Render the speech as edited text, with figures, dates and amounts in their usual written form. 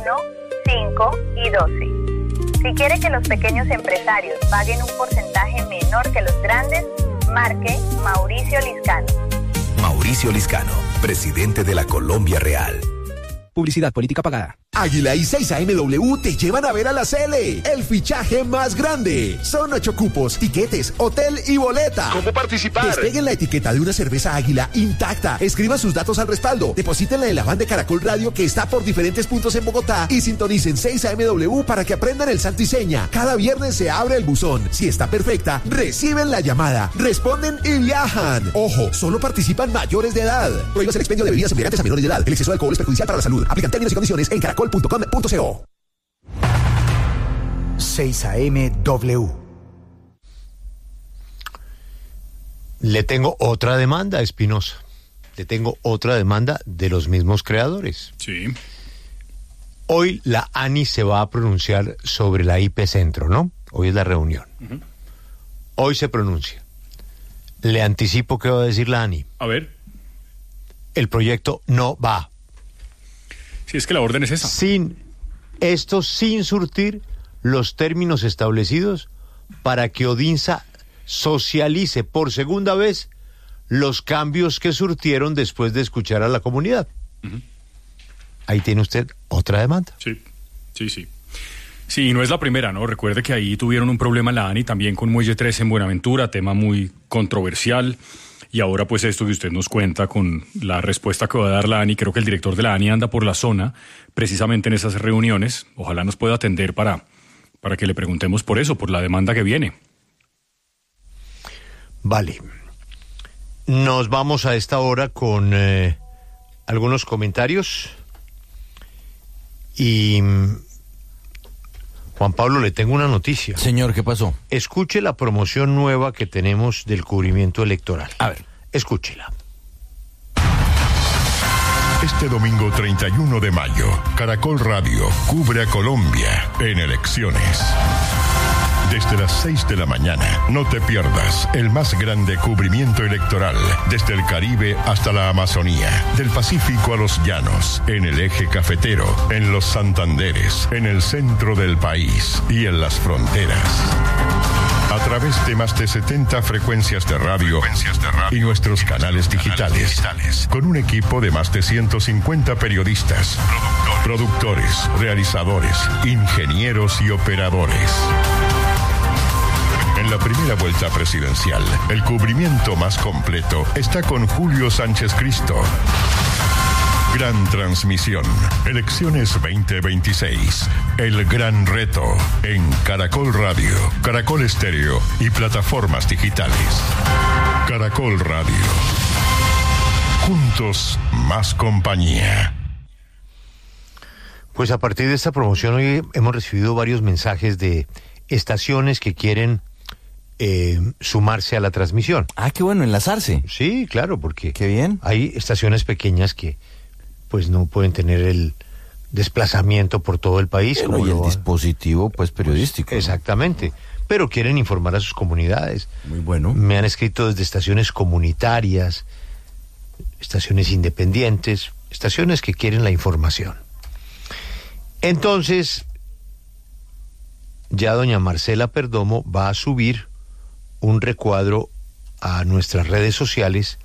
5 y 12. Si quiere que los pequeños empresarios paguen un porcentaje menor que los grandes, marque Mauricio Liscano. Mauricio Liscano, presidente de la Colombia Real. Publicidad política pagada. Águila y 6AMW te llevan a ver a la Cele, el fichaje más grande. Son 8 cupos, tiquetes, hotel y boleta. ¿Cómo participar? Despeguen la etiqueta de una cerveza Águila intacta. Escriban sus datos al respaldo. Deposítenla en la van de Caracol Radio que está por diferentes puntos en Bogotá. Y sintonicen 6AMW para que aprendan el santo y seña. Cada viernes se abre el buzón. Si está perfecta, reciben la llamada. Responden y viajan. Ojo, solo participan mayores de edad. Prohíbas el expendio de bebidas embriagantes a menores de edad. El exceso de alcohol es perjudicial para la salud. Aplican términos y condiciones en caracol.com.co. 6AMW. Le tengo otra demanda, Espinosa. Le tengo otra demanda de los mismos creadores. Sí. Hoy la ANI se va a pronunciar sobre la IP Centro, ¿no? Hoy es la reunión. Uh-huh. Hoy se pronuncia. Le anticipo qué va a decir la ANI. A ver. El proyecto no va. Si es que la orden es esa. Sin surtir los términos establecidos para que Odinsa socialice por segunda vez los cambios que surtieron después de escuchar a la comunidad. Uh-huh. Ahí tiene usted otra demanda. Sí. Sí, no es la primera, ¿no? Recuerde que ahí tuvieron un problema en la ANI también con Muelle 13 en Buenaventura, tema muy controversial. Y ahora pues esto que usted nos cuenta con la respuesta que va a dar la ANI, creo que el director de la ANI anda por la zona precisamente en esas reuniones. Ojalá nos pueda atender para que le preguntemos por eso, por la demanda que viene. Vale. Nos vamos a esta hora con algunos comentarios. Y Juan Pablo, le tengo una noticia. Señor, ¿qué pasó? Escuche la promoción nueva que tenemos del cubrimiento electoral. A ver. Escúchela. Este domingo 31 de mayo, Caracol Radio cubre a Colombia en elecciones. Desde las 6 de la mañana, no te pierdas el más grande cubrimiento electoral, desde el Caribe hasta la Amazonía, del Pacífico a los llanos, en el eje cafetero, en los Santanderes, en el centro del país y en las fronteras. A través de más de 70 frecuencias de radio y nuestros canales digitales, con un equipo de más de 150 periodistas, productores, realizadores, ingenieros y operadores. En la primera vuelta presidencial, el cubrimiento más completo está con Julio Sánchez Cristo. Gran transmisión, elecciones 2026, el gran reto, en Caracol Radio, Caracol Estéreo y plataformas digitales. Caracol Radio. Juntos, más compañía. Pues a partir de esta promoción hoy hemos recibido varios mensajes de estaciones que quieren sumarse a la transmisión. Ah, qué bueno, enlazarse. Sí, claro, porque qué bien. Hay estaciones pequeñas que pues no pueden tener el desplazamiento por todo el país. Bueno, como y el dispositivo pues periodístico. Pues, exactamente, pero quieren informar a sus comunidades. Muy bueno. Me han escrito desde estaciones comunitarias, estaciones independientes, estaciones que quieren la información. Entonces, ya doña Marcela Perdomo va a subir un recuadro a nuestras redes sociales